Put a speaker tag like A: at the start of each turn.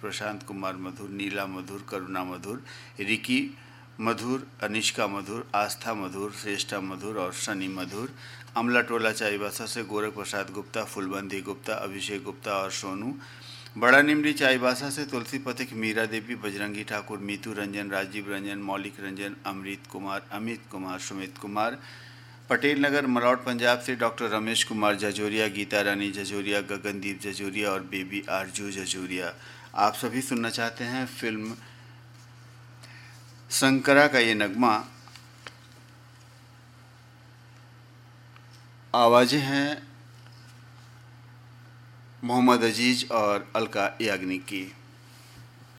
A: प्रशांत कुमार मधुर, नीला मधुर, करुणा मधुर, रिकी मधुर, अनिष्का मधुर, आस्था मधुर, श्रेष्ठा मधुर और शनि मधुर। अमला टोला चाईबासा से गोरख प्रसाद गुप्ता, फुलबंदी गुप्ता, अभिषेक गुप्ता और सोनू। बड़ा निमरी चाईबासा से तुलसी पथिक, मीरा देवी, बजरंगी ठाकुर, मीतू रंजन, राजीव रंजन, मौलिक रंजन, अमृत कुमार, अमित कुमार, सुमित कुमार। पटेल नगर मलौट पंजाब से डॉक्टर रमेश कुमार जजोरिया, गीता रानी जजोरिया, गगनदीप जजोरिया और बेबी आरजू जजोरिया। आप सभी सुनना चाहते हैं फिल्म शंकरा का ये नगमा। आवाज़ें हैं मोहम्मद अजीज और अलका याग्निक की।